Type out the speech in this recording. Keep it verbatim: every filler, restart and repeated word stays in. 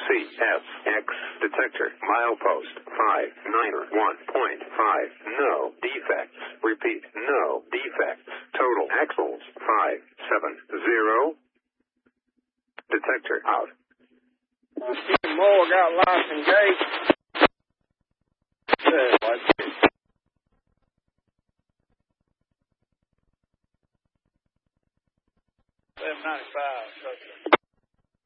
C S X detector milepost five nine one point five. No defects. Repeat, no defects. Total axles five seven zero. Detector out. Uh, Steve Moore got lost in gate. seven ninety-five.